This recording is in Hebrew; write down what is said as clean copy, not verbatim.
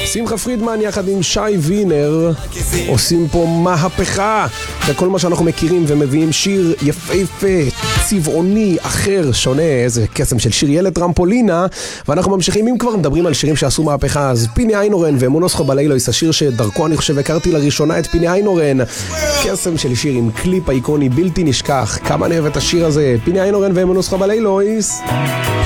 שמחה פרידמן יחד עם שי וינר עושים פה מהפכה וכל מה שאנחנו מכירים, ומביאים שיר יפהפה, צבעוני, אחר, שונה, איזה קסם של שיר ילד טרמפולינה. ואנחנו ממשיכים, אם כבר מדברים על שירים שעשו מהפכה, אז פיני איינורן ומונוס חבלילויס, השיר שדרכו אני חושב הכרתי לראשונה את פיני איינורן, קסם של שיר עם קליפ איקוני בלתי נשכח. כמה אני אוהב את השיר הזה, פיני איינורן ומונוס חבלילויס.